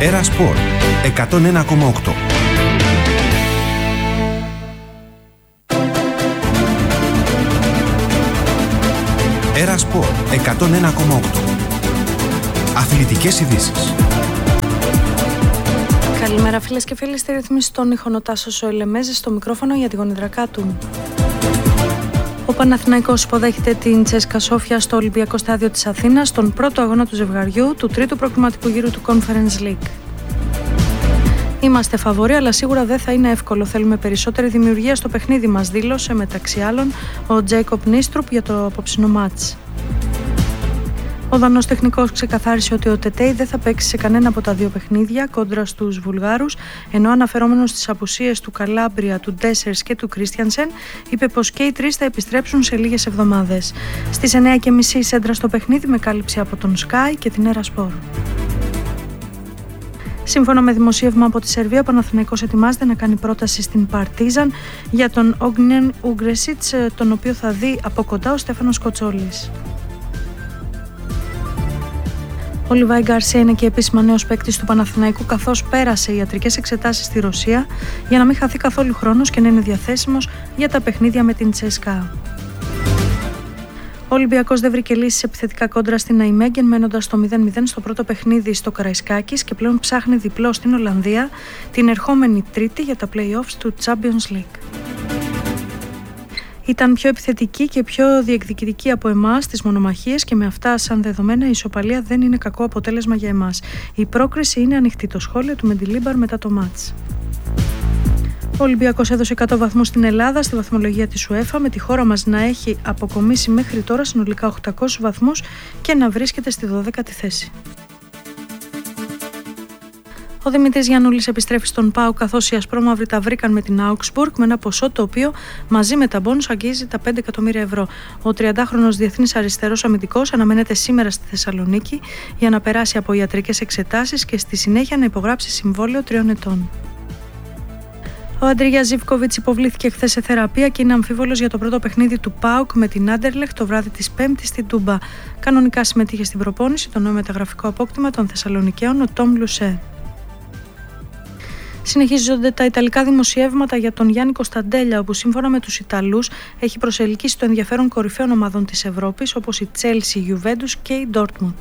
Έρα Σπορ 101,8. Έρα Σπορ 101,8. Αθλητικές ειδήσεις. Καλημέρα φίλες και φίλοι, στη ρυθμίση των ήχων ο Τάσος ο Ελεμέζης, στο μικρόφωνο για τη γονιδρακά του. Ο Παναθηναϊκός υποδέχεται την Τσέσκα Σόφια στο Ολυμπιακό Στάδιο της Αθήνας, στον πρώτο αγώνα του ζευγαριού του τρίτου προκριματικού γύρου του Conference League. Είμαστε φαβοροί, αλλά σίγουρα δεν θα είναι εύκολο. Θέλουμε περισσότερη δημιουργία στο παιχνίδι μας, δήλωσε μεταξύ άλλων ο Τζέικοπ Νίστρουπ για το απόψινο μάτς. Ο Δανός τεχνικός ξεκαθάρισε ότι ο Τετέι δεν θα παίξει σε κανένα από τα δύο παιχνίδια κόντρα στους Βουλγάρους, ενώ αναφερόμενος στις απουσίες του Καλάμπρια, του Ντέσσερς και του Κρίστιανσεν, είπε πως και οι τρεις θα επιστρέψουν σε λίγες εβδομάδες. Στις 9:30 σέντρα στο παιχνίδι με κάλυψη από τον Sky και την Έρα Σπορ. Σύμφωνα με δημοσίευμα από τη Σερβία, ο Παναθηναϊκός ετοιμάζεται να κάνει πρόταση στην Παρτίζαν για τον Όγνιεν Ουγκρεσίτς, τον οποίο θα δει από κοντά ο Στέφανος Κοτσόλης. Ο Λιβάι Γκαρσία είναι και επίσημα νέος παίκτης του Παναθηναϊκού, καθώς πέρασε ιατρικές εξετάσεις στη Ρωσία για να μην χαθεί καθόλου χρόνος και να είναι διαθέσιμος για τα παιχνίδια με την Τσέσκα. Ο Ολυμπιακός δεν βρήκε λύση σε επιθετικά κόντρα στην Αϊμέγγεν, μένοντας στο 0-0 στο πρώτο παιχνίδι στο Καραϊσκάκης και πλέον ψάχνει διπλό στην Ολλανδία την ερχόμενη Τρίτη για τα play-offs του Champions League. Ήταν πιο επιθετική και πιο διεκδικητική από εμάς στις μονομαχίες και με αυτά σαν δεδομένα η ισοπαλία δεν είναι κακό αποτέλεσμα για εμάς. Η πρόκριση είναι ανοιχτή, το σχόλιο του Μεντιλίμπαρ μετά το μάτς. Ο Ολυμπιακός έδωσε 100 βαθμούς στην Ελλάδα στη βαθμολογία της UEFA, με τη χώρα μας να έχει αποκομίσει μέχρι τώρα συνολικά 800 βαθμούς και να βρίσκεται στη 12η θέση. Ο Δημήτρης Γιαννούλης επιστρέφει στον ΠΑΟΚ, καθώς οι ασπρόμαυροι τα βρήκαν με την Augsburg με ένα ποσό το οποίο μαζί με τα μπόνους αγγίζει τα 5 εκατομμύρια ευρώ. Ο 30χρονος διεθνής αριστερός αμυντικός αναμένεται σήμερα στη Θεσσαλονίκη για να περάσει από ιατρικές εξετάσεις και στη συνέχεια να υπογράψει συμβόλαιο 3 ετών. Ο Αντρίγια Ζίβκοβιτς υποβλήθηκε χθες σε θεραπεία και είναι αμφίβολος για το πρώτο παιχνίδι του ΠΑΟΚ με την Άντερλεχτ το βράδυ της Πέμπτης στην Τούμπα. Κανονικά συμμετείχε στην προπόνηση το νέο μεταγραφικό απόκτημα των Θεσσαλονικαίων, ο Τόμ Λουσέ. Συνεχίζονται τα ιταλικά δημοσιεύματα για τον Γιάννη Κωνσταντέλια, όπου σύμφωνα με τους Ιταλούς έχει προσελκύσει το ενδιαφέρον κορυφαίων ομάδων της Ευρώπης, όπως η Chelsea, η Juventus και η Dortmund.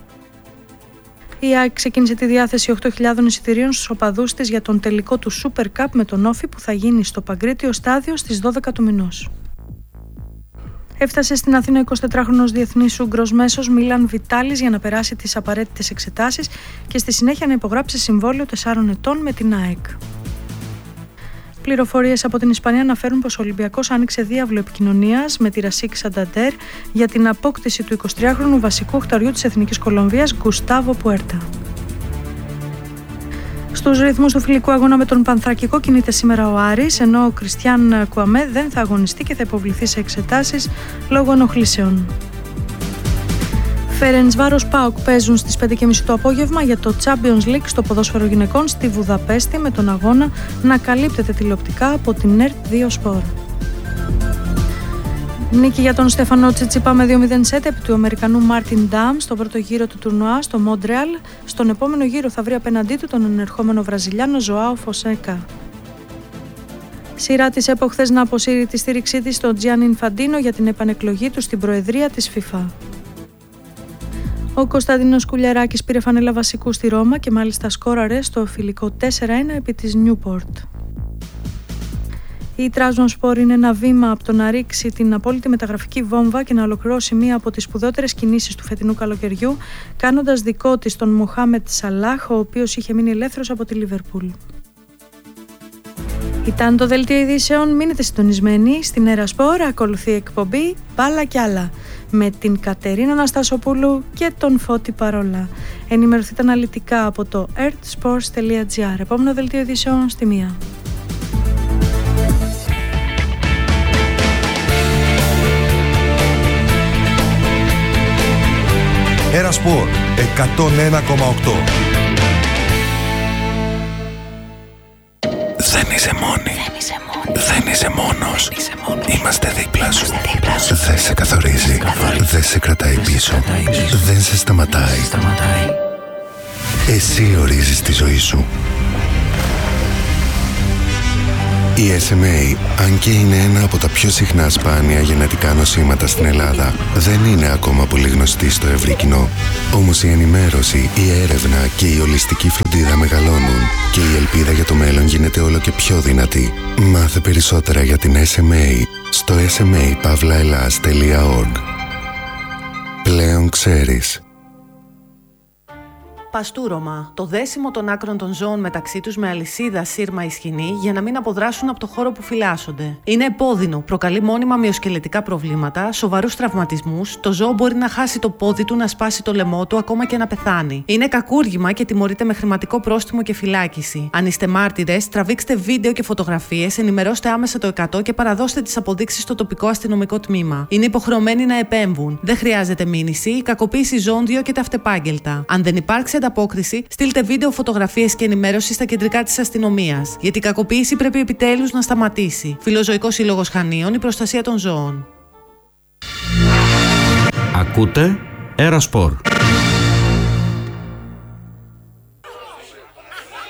Η ΑΕΚ ξεκίνησε τη διάθεση 8.000 εισιτηρίων στους οπαδούς της για τον τελικό του Super Cup με τον Όφη που θα γίνει στο Παγκρίτιο Στάδιο στις 12 του μηνός. Έφτασε στην Αθήνα 24χρονος διεθνής Ούγγρος μέσος Μίλαν Βιτάλης για να περάσει τις απαραίτητες εξετάσεις και στη συνέχεια να υπογράψει συμβόλαιο 4 ετών με την ΑΕΚ. Πληροφορίες από την Ισπανία αναφέρουν πως ο Ολυμπιακός άνοιξε διάβλο επικοινωνίας με τη Ρασίκ Σανταντέρ για την απόκτηση του 23χρονου βασικού χταριού της Εθνικής Κολομβίας Γκουστάβο Πουέρτα. Στους ρυθμούς του φιλικού αγώνα με τον Πανθρακικό κινείται σήμερα ο Άρης, ενώ ο Κριστιάν Κουαμέ δεν θα αγωνιστεί και θα υποβληθεί σε εξετάσεις λόγω ενοχλήσεων. Φερεντσβάρος ΠΑΟΚ παίζουν στις 5:30 το απόγευμα για το Champions League στο ποδόσφαιρο γυναικών στη Βουδαπέστη, με τον αγώνα να καλύπτεται τηλεοπτικά από την ΕΡΤ2 Sport. Νίκη για τον Στέφανο Τσιτσίπα με 2-0 σετ επί του Αμερικανού Μάρτιν Ντάμ στον πρώτο γύρο του τουρνουά στο Μόντρεαλ. Στον επόμενο γύρο θα βρει απέναντί του τον ενερχόμενο Βραζιλιάνο Ζωάο Φωσέκα. Σειρά της ΕΠΟ χθες να αποσύρει τη στήριξή της στον Τζιάννι Ινφαντίνο για την επανεκλογή του στην προεδρία της FIFA. Ο Κωνσταντίνος Κουλιαράκης πήρε φανέλα βασικού στη Ρώμα και μάλιστα σκόραρε στο φιλικό 4-1 επί της Νιούπορτ. Η Τράζονσπορ είναι ένα βήμα από το να ρίξει την απόλυτη μεταγραφική βόμβα και να ολοκληρώσει μία από τις σπουδαιότερες κινήσεις του φετινού καλοκαιριού, κάνοντας δικό της τον Μοχάμετ Σαλάχ, ο οποίος είχε μείνει ελεύθερος από τη Λίβερπουλ. Ήταν το δελτίο ειδήσεων. Μείνετε συντονισμένοι στην Έρα Σπορ. Ακολουθεί η εκπομπή Μπάλα κι άλλα με την Κατερίνα Αναστασοπούλου και τον Φώτη Παρόλα. Ενημερωθείτε αναλυτικά από το earthsports.gr. Επόμενο δελτίο ειδήσεων στη 1. Έρα Σπορ 101,8. Δεν είσαι μόνη. Δεν είσαι μόνος. Είμαστε δίπλα σου. Δεν σε καθορίζει. Δεν σε κρατάει πίσω. Δεν σε σταματάει. Εσύ ορίζεις τη ζωή σου. Η SMA, αν και είναι ένα από τα πιο συχνά σπάνια γενετικά νοσήματα στην Ελλάδα, δεν είναι ακόμα πολύ γνωστή στο ευρύ κοινό. Όμως η ενημέρωση, η έρευνα και η ολιστική φροντίδα μεγαλώνουν και η ελπίδα για το μέλλον γίνεται όλο και πιο δυνατή. Μάθε περισσότερα για την SMA στο sma-pavlaelas.org. Πλέον ξέρεις. Παστούρωμα. Το δέσιμο των άκρων των ζώων μεταξύ τους με αλυσίδα, σύρμα ή σκοινή για να μην αποδράσουν από το χώρο που φυλάσσονται. Είναι επώδυνο, προκαλεί μόνιμα μυοσκελετικά προβλήματα, σοβαρούς τραυματισμούς, το ζώο μπορεί να χάσει το πόδι του, να σπάσει το λαιμό του, ακόμα και να πεθάνει. Είναι κακούργημα και τιμωρείται με χρηματικό πρόστιμο και φυλάκιση. Αν είστε μάρτυρες, τραβήξτε βίντεο και φωτογραφίες, ενημερώστε άμεσα το 100 και παραδώστε τις αποδείξεις στο τοπικό αστυνομικό τμήμα. Είναι υποχρεωμένοι να επέμβουν. Δεν χρειάζεται μήνυση, η κακοποίηση ζώων διώκεται αυτεπάγγελτα. Αν δεν υπάρξει ανταπόκριση, στείλτε βίντεο, φωτογραφίες και ενημέρωση στα κεντρικά της αστυνομίας. Γιατί η κακοποίηση πρέπει επιτέλους να σταματήσει. Φιλοζωικός Σύλλογος Χανίων, η προστασία των ζώων. Ακούτε Αερασπορ.